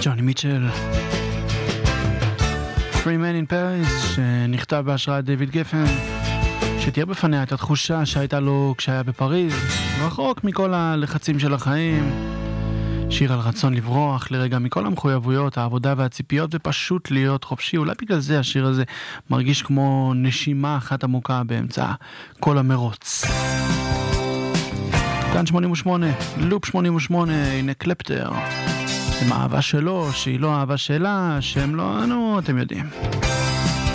ג'וני מיטשל, Free Man in Paris, שנכתב בהשראת דיוויד גפן, שתהיה בפניה את התחושה שהייתה לו כשהיה בפריז, רחוק מכל הלחצים של החיים, שיר על רצון לברוח לרגע מכל המחויבויות, העבודה והציפיות, ופשוט להיות חופשי. אולי בגלל זה השיר הזה מרגיש כמו נשימה אחת עמוקה באמצע כל המרוץ. כאן 88, לופ 88, הנה קלפטר. עם האהבה שלו, שהיא לא אהבה שלה, שהם לא, אתם יודעים.